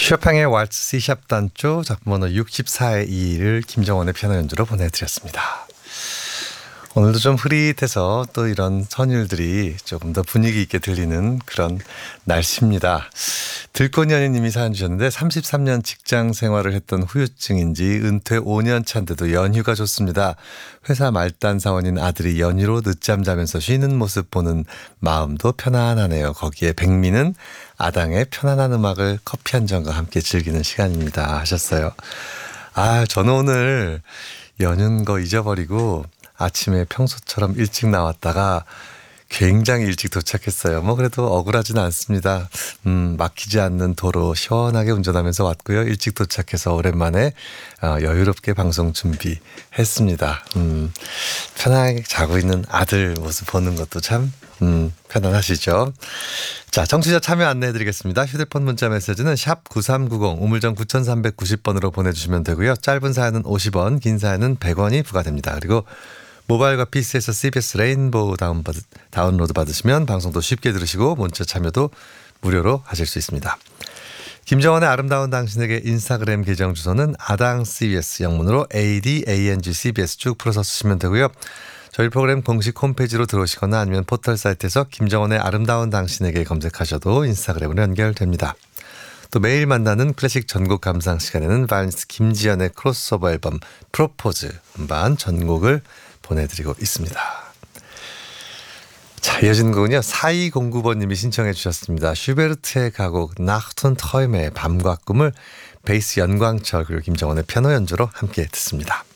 쇼팽의 왈츠 C샵 단조 작품번호 64의 2를 김정원의 피아노 연주로 보내드렸습니다. 오늘도 좀 흐릿해서 또 이런 선율들이 조금 더 분위기 있게 들리는 그런 날씨입니다. 들꽃연희님이 사연 주셨는데 33년 직장 생활을 했던 후유증인지 은퇴 5년 차인데도 연휴가 좋습니다. 회사 말단 사원인 아들이 연휴로 늦잠 자면서 쉬는 모습 보는 마음도 편안하네요. 거기에 백미는 아당의 편안한 음악을 커피 한 잔과 함께 즐기는 시간입니다 하셨어요. 저는 오늘 연휴인 거 잊어버리고 아침에 평소처럼 일찍 나왔다가 굉장히 일찍 도착했어요. 그래도 억울하진 않습니다. 막히지 않는 도로 시원하게 운전하면서 왔고요. 일찍 도착해서 오랜만에 여유롭게 방송 준비했습니다. 편하게 자고 있는 아들 모습 보는 것도 참 편안하시죠. 자, 청취자 참여 안내해드리겠습니다. 휴대폰 문자 메시지는 샵 9390 우물정 9390번으로 보내주시면 되고요. 짧은 사연은 50원, 긴 사연은 100원이 부과됩니다. 그리고 모바일과 PC에서 CBS 레인보우 다운로드 받으시면 방송도 쉽게 들으시고 문자 참여도 무료로 하실 수 있습니다. 김정원의 아름다운 당신에게 인스타그램 계정 주소는 아당 CBS 영문으로 ADANG CBS 쭉 풀어서 쓰시면 되고요. 저희 프로그램 공식 홈페이지로 들어오시거나 아니면 포털 사이트에서 김정원의 아름다운 당신에게 검색하셔도 인스타그램으로 연결됩니다. 또 매일 만나는 클래식 전곡 감상 시간에는 바이올리니스트 김지연의 크로스오버 앨범 프로포즈 음반 전곡을 보내드리고 있습니다. 자, 이어지는 곡은요. 4209번님이 신청해 주셨습니다. 슈베르트의 가곡 나흐툰 터임의 밤과 꿈을 베이스 연광철 그리고 김정원의 피아노 연주로 함께 듣습니다.